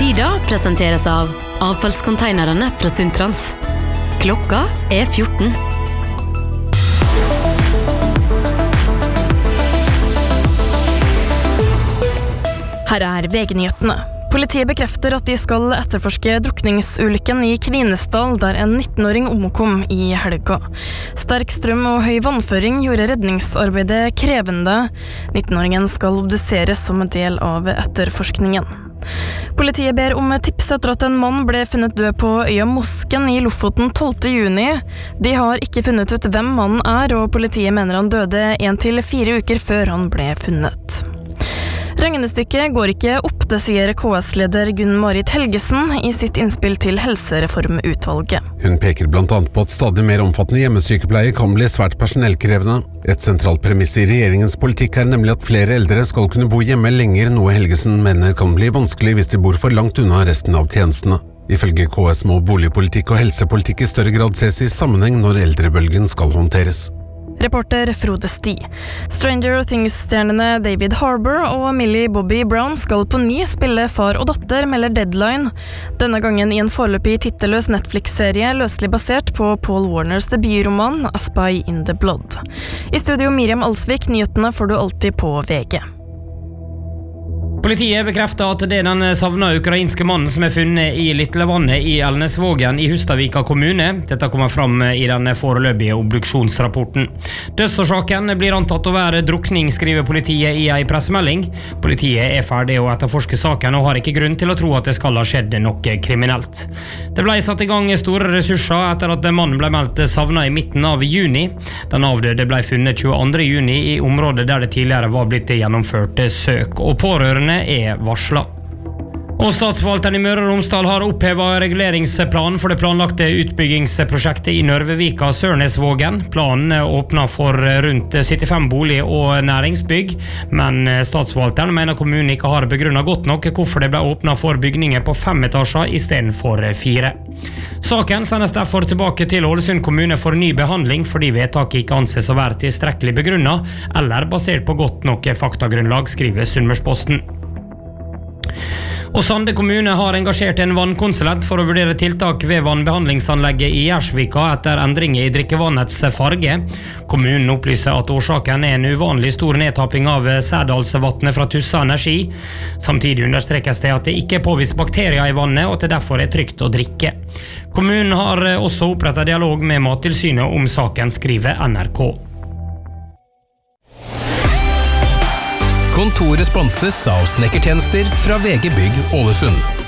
Lyda presenteres av avfallskonteinerne fra Sundtrans. Klokka 14. Her VG-nyhetene. Politiet bekrefter at de skal etterforske drukningsulykken i Kvinesdal, der en 19-åring omkom i helga. Sterk strøm og høy vannføring gjorde redningsarbeidet krevende. 19-åringen skal obduseres som en del av etterforskningen. Politiet ber om tips etter at en mann ble funnet død på øya Mosken i Lofoten 12. juni. De har ikke funnet ut hvem mannen er, og politiet mener han døde 1 til 4 uker før han ble funnet. Regnestykket går ikke opp, det sier KS-leder Gunn-Marit Helgesen i sitt innspill til Helsereformutvalget. Hun peker blant annet på at stadig mer omfattende hjemmesykepleie kan bli svært personellkrevende. Et sentralt premiss i regjeringens politikk er nemlig at flere eldre skal kunne bo hjemme lenger, noe Helgesen mener kan bli vanskelig hvis de bor for langt unna resten av tjenestene. Ifølge KS må boligpolitikk og helsepolitikk i større grad ses i sammenheng når eldrebølgen skal håndteres. Reporter Frode Sti. Stranger Things-stjernene David Harbour og Millie Bobby Brown skal på ny spille far og datter, melder Deadline. Denne gangen i en foreløpig titelløs Netflix-serie løselig basert på Paul Warners debutroman A Spy in the Blood. I studio Miriam Alsvik, nyhetene får du alltid på VG. Politiet bekrefter at det er den savna ukrainske mannen som er funnet i Littlevannet i Elnesvågen i Hustadvika kommune. Dette kommer fram i den foreløpige obduksjonsrapporten. Dødsårsaken blir antatt å være drukning, skriver politiet i en pressemelding. Politiet er ferdig å etterforske saken og har ikke grunn til å tro at det skal ha skjedd noe kriminelt. Det ble satt i gang store ressurser etter at mannen ble meldt savna i midten av juni. Den avdøde ble funnet 22. juni i området der det tidligere var blitt gjennomført søk, og pårørende er varslet. Og Statsforvalteren i Møre og Romsdal har opphevet reguleringsplanen for det planlagte utbyggingsprosjektet i Nørvevika Sørnesvågen. Planen åpner for rundt 75 bolig- og næringsbygg, men Statsforvalteren mener kommunen ikke har begrunnet godt nok hvorfor det ble åpnet for bygninger på 5 etasjer i stedet for 4. Saken sendes derfor tilbake til Ålesund kommune for ny behandling, fordi vedtaket ikke anses å være tilstrekkelig begrunnet, eller basert på godt nok faktagrunnlag, skriver Sunnmørsposten. Og Sande kommune har engasjert en vannkonsulent for å vurdere tiltak ved vannbehandlingsanlegget i Gjersvika etter endringer i drikkevannets farge. Kommunen opplyser at årsaken er en uvanlig stor nedtapping av Sædalsvatnet fra Tussa Energi. Samtidig understrekes det at det ikke er påvist bakterier i vannet, og at det derfor er trygt å drikke. Kommunen har også opprettet dialog med Mattilsynet om saken, skriver NRK. Kontoret sponses av snekkertjenester fra VG Bygg Ålesund.